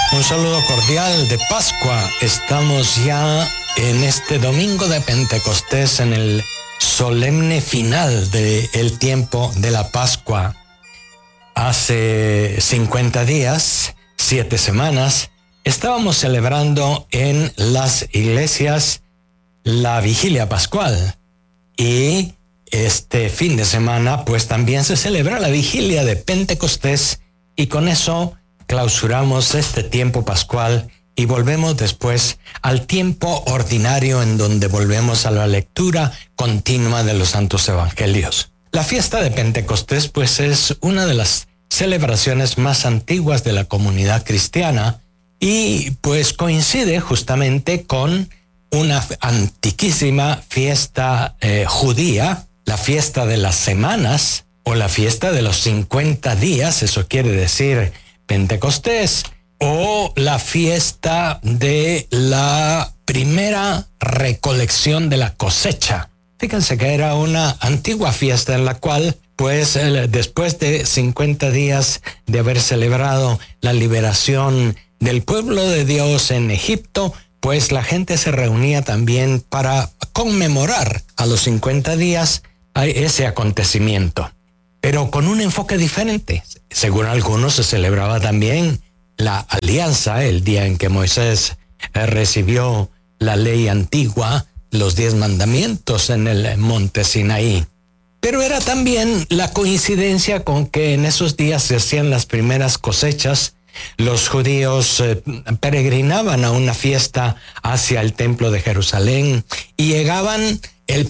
Un saludo cordial de Pascua. Estamos ya en este domingo de Pentecostés, en el solemne final del tiempo de la Pascua. Hace 50 días, 7 semanas, estábamos celebrando en las iglesias la vigilia pascual. Y este fin de semana, pues también se celebra la vigilia de Pentecostés, y con eso clausuramos este tiempo pascual y volvemos después al tiempo ordinario, en donde volvemos a la lectura continua de los santos evangelios. La fiesta de Pentecostés, pues, es una de las celebraciones más antiguas de la comunidad cristiana y pues coincide justamente con una antiquísima fiesta judía, la fiesta de las semanas o la fiesta de los 50 días, eso quiere decir Pentecostés, o la fiesta de la primera recolección de la cosecha. Fíjense que era una antigua fiesta en la cual, pues, después de 50 días de haber celebrado la liberación del pueblo de Dios en Egipto, pues la gente se reunía también para conmemorar a los 50 días a ese acontecimiento, pero con un enfoque diferente. Según algunos, se celebraba también la alianza, el día en que Moisés recibió la ley antigua, los 10 mandamientos en el monte Sinaí. Pero era también la coincidencia con que en esos días se hacían las primeras cosechas. Los judíos peregrinaban a una fiesta hacia el templo de Jerusalén y llevaban el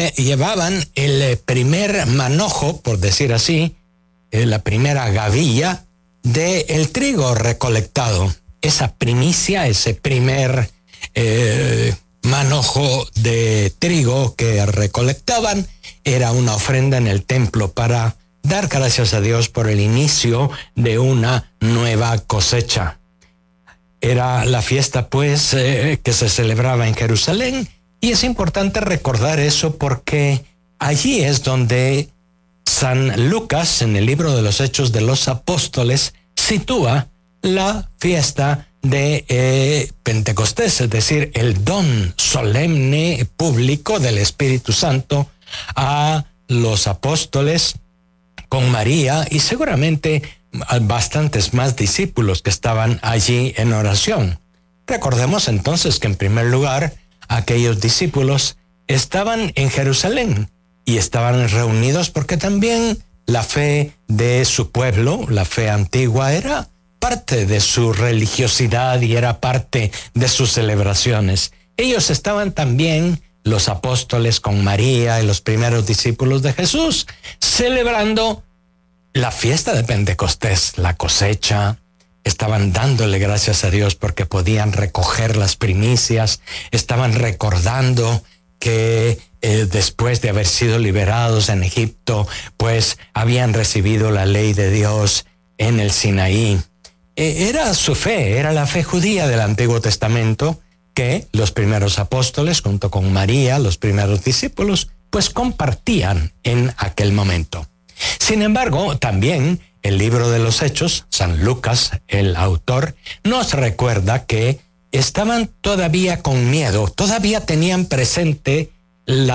primer manojo, por decir así, la primera gavilla del trigo recolectado. Esa primicia, ese primer manojo de trigo que recolectaban, era una ofrenda en el templo para dar gracias a Dios por el inicio de una nueva cosecha. Era la fiesta, pues, que se celebraba en Jerusalén, y es importante recordar eso porque allí es donde San Lucas, en el libro de los Hechos de los Apóstoles, sitúa la fiesta de Pentecostés, es decir, el don solemne público del Espíritu Santo a los apóstoles con María y seguramente bastantes más discípulos que estaban allí en oración. Recordemos entonces que en primer lugar aquellos discípulos estaban en Jerusalén y estaban reunidos porque también la fe de su pueblo, la fe antigua, era parte de su religiosidad y era parte de sus celebraciones. Ellos estaban también, los apóstoles con María y los primeros discípulos de Jesús, celebrando la fiesta de Pentecostés, la cosecha. Estaban dándole gracias a Dios porque podían recoger las primicias, estaban recordando que después de haber sido liberados en Egipto, pues habían recibido la ley de Dios en el Sinaí. Era su fe, era la fe judía del Antiguo Testamento que los primeros apóstoles, junto con María, los primeros discípulos, pues compartían en aquel momento. Sin embargo, también el libro de los Hechos, San Lucas, el autor, nos recuerda que estaban todavía con miedo, todavía tenían presente el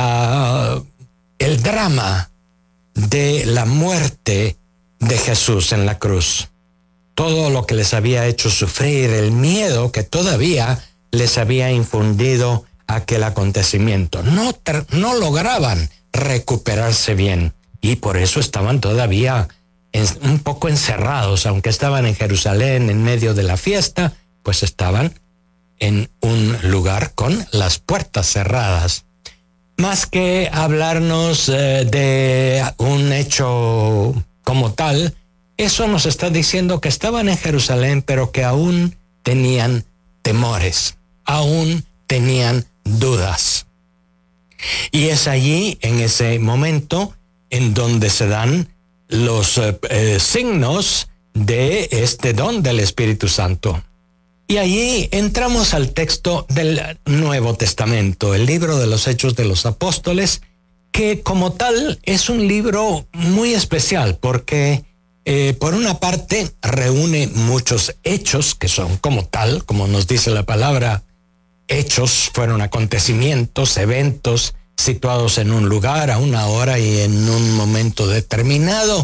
drama de la muerte de Jesús en la cruz. Todo lo que les había hecho sufrir, el miedo que todavía les había infundido aquel acontecimiento. No lograban recuperarse bien y por eso estaban todavía un poco encerrados, aunque estaban en Jerusalén en medio de la fiesta, pues estaban en un lugar con las puertas cerradas. Más que hablarnos de un hecho como tal, eso nos está diciendo que estaban en Jerusalén, pero que aún tenían temores, aún tenían dudas. Y es allí, en ese momento, en donde se dan los signos de este don del Espíritu Santo. Y allí entramos al texto del Nuevo Testamento, el libro de los Hechos de los Apóstoles, que como tal es un libro muy especial porque Por una parte, reúne muchos hechos que son como tal, como nos dice la palabra, hechos, fueron acontecimientos, eventos situados en un lugar, a una hora y en un momento determinado,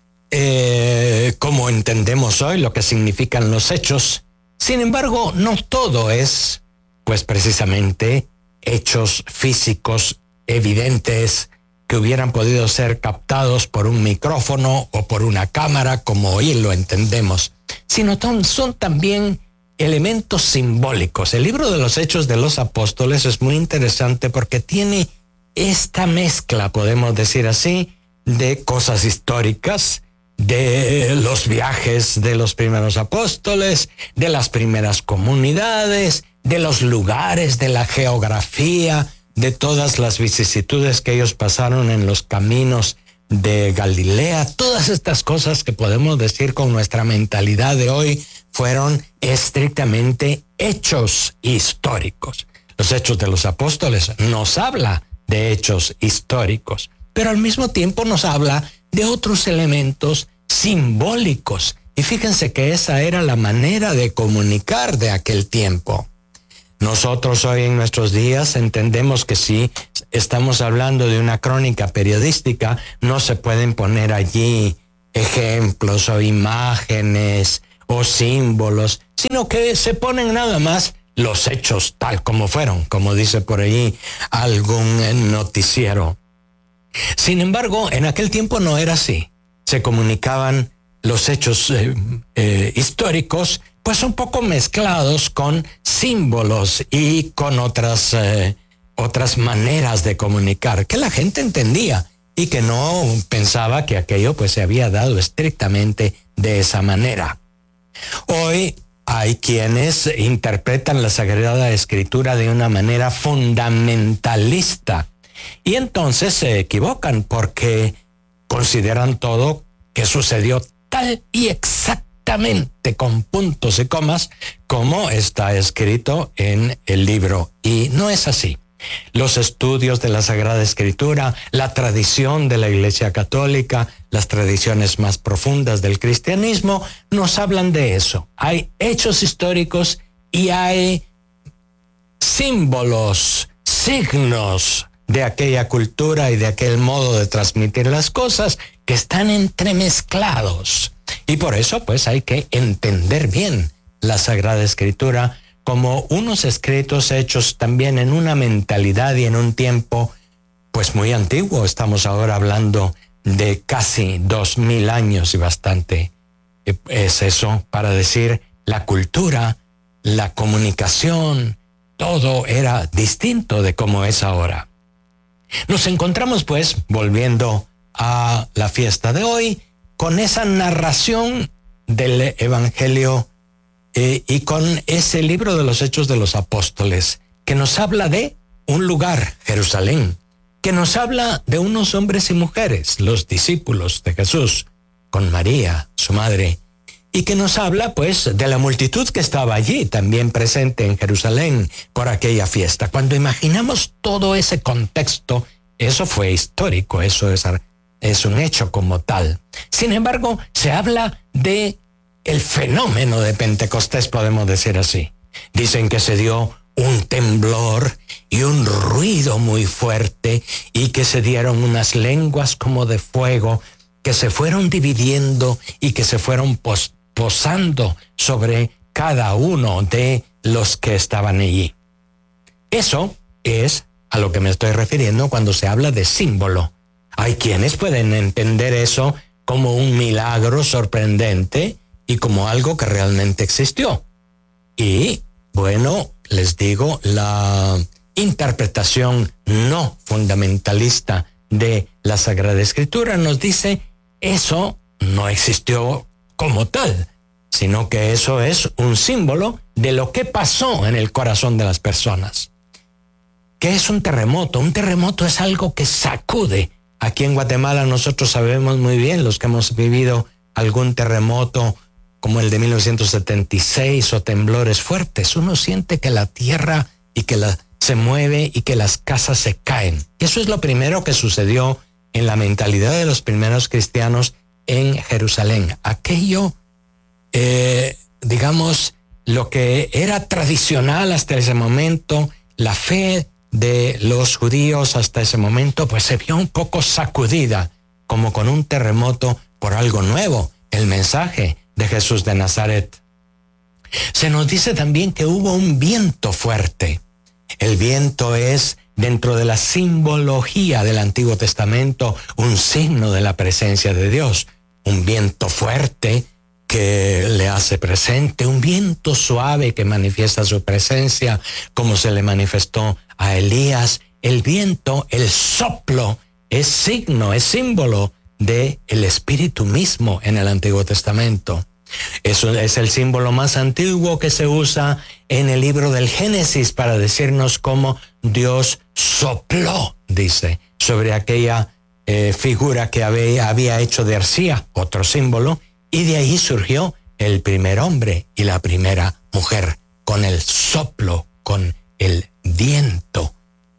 como entendemos hoy lo que significan los hechos. Sin embargo, no todo es, pues precisamente, hechos físicos evidentes que hubieran podido ser captados por un micrófono o por una cámara, como hoy lo entendemos, sino son también elementos simbólicos. El libro de los Hechos de los Apóstoles es muy interesante porque tiene esta mezcla, podemos decir así, de cosas históricas, de los viajes de los primeros apóstoles, de las primeras comunidades, de los lugares, de la geografía, de todas las vicisitudes que ellos pasaron en los caminos de Galilea. Todas estas cosas que podemos decir con nuestra mentalidad de hoy fueron estrictamente hechos históricos. Los Hechos de los Apóstoles nos habla de hechos históricos, pero al mismo tiempo nos habla de otros elementos simbólicos. Y fíjense que esa era la manera de comunicar de aquel tiempo. Nosotros hoy en nuestros días entendemos que si estamos hablando de una crónica periodística, no se pueden poner allí ejemplos o imágenes o símbolos, sino que se ponen nada más los hechos tal como fueron, como dice por ahí algún noticiero. Sin embargo, en aquel tiempo no era así. Se comunicaban los hechos históricos, pues un poco mezclados con símbolos y con otras maneras de comunicar que la gente entendía y que no pensaba que aquello pues se había dado estrictamente de esa manera. Hoy hay quienes interpretan la Sagrada Escritura de una manera fundamentalista y entonces se equivocan porque consideran todo que sucedió tal y exactamente con puntos y comas como está escrito en el libro. Y no es así. Los estudios de la Sagrada Escritura, la tradición de la Iglesia Católica, las tradiciones más profundas del cristianismo nos hablan de eso. Hay hechos históricos y hay símbolos, signos de aquella cultura y de aquel modo de transmitir las cosas que están entremezclados. Y por eso pues hay que entender bien la Sagrada Escritura como unos escritos hechos también en una mentalidad y en un tiempo pues muy antiguo. Estamos ahora hablando de casi 2000 años y bastante. Es eso para decir la cultura, la comunicación, todo era distinto de como es ahora. Nos encontramos pues, volviendo a la fiesta de hoy, con esa narración del Evangelio y con ese libro de los Hechos de los Apóstoles, que nos habla de un lugar, Jerusalén, que nos habla de unos hombres y mujeres, los discípulos de Jesús, con María, su madre, y que nos habla pues de la multitud que estaba allí, también presente en Jerusalén por aquella fiesta. Cuando imaginamos todo ese contexto, eso fue histórico, eso es un hecho como tal. Sin embargo, se habla de el fenómeno de Pentecostés, podemos decir así. Dicen que se dio un temblor y un ruido muy fuerte y que se dieron unas lenguas como de fuego que se fueron dividiendo y que se fueron posando sobre cada uno de los que estaban allí. Eso es a lo que me estoy refiriendo cuando se habla de símbolo. Hay quienes pueden entender eso como un milagro sorprendente y como algo que realmente existió. Y, bueno, les digo, la interpretación no fundamentalista de la Sagrada Escritura nos dice eso no existió como tal, sino que eso es un símbolo de lo que pasó en el corazón de las personas. ¿Qué es un terremoto? Un terremoto es algo que sacude. Aquí en Guatemala nosotros sabemos muy bien, los que hemos vivido algún terremoto como el de 1976 o temblores fuertes, uno siente que la tierra se mueve y que las casas se caen. Y eso es lo primero que sucedió en la mentalidad de los primeros cristianos en Jerusalén. Aquello, digamos, lo que era tradicional hasta ese momento, la fe de los judíos hasta ese momento, pues se vio un poco sacudida, como con un terremoto por algo nuevo, el mensaje de Jesús de Nazaret. Se nos dice también que hubo un viento fuerte. El viento es, dentro de la simbología del Antiguo Testamento, un signo de la presencia de Dios. Un viento fuerte que le hace presente, un viento suave que manifiesta su presencia, como se le manifestó a Elías. El viento, el soplo, es signo, es símbolo del Espíritu mismo en el Antiguo Testamento. Eso es el símbolo más antiguo que se usa en el libro del Génesis para decirnos cómo Dios sopló, dice, sobre aquella figura que había hecho de arcilla, otro símbolo, y de ahí surgió el primer hombre y la primera mujer, con el soplo, con el viento,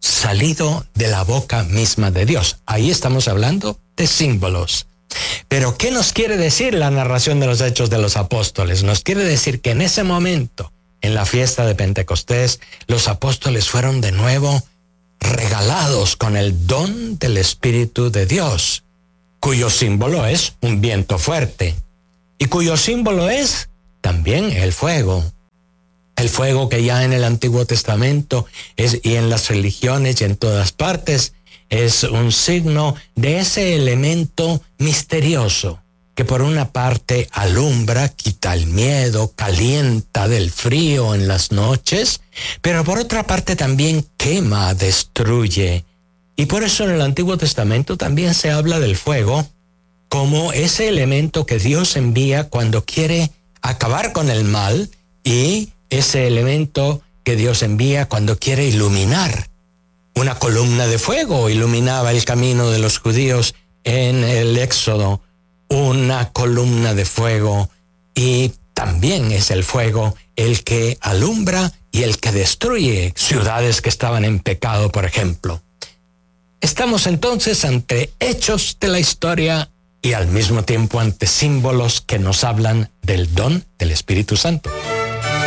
salido de la boca misma de Dios. Ahí estamos hablando de símbolos. Pero ¿qué nos quiere decir la narración de los Hechos de los Apóstoles? Nos quiere decir que en ese momento, en la fiesta de Pentecostés, los apóstoles fueron de nuevo regalados con el don del Espíritu de Dios, cuyo símbolo es un viento fuerte y cuyo símbolo es también el fuego. El fuego que ya en el Antiguo Testamento y en las religiones y en todas partes es un signo de ese elemento misterioso que por una parte alumbra, quita el miedo, calienta del frío en las noches, pero por otra parte también quema, destruye. Y por eso en el Antiguo Testamento también se habla del fuego como ese elemento que Dios envía cuando quiere acabar con el mal, y ese elemento que Dios envía cuando quiere iluminar. Una columna de fuego iluminaba el camino de los judíos en el Éxodo, una columna de fuego, y también es el fuego el que alumbra y el que destruye ciudades que estaban en pecado, por ejemplo. Estamos entonces ante hechos de la historia y al mismo tiempo ante símbolos que nos hablan del don del Espíritu Santo.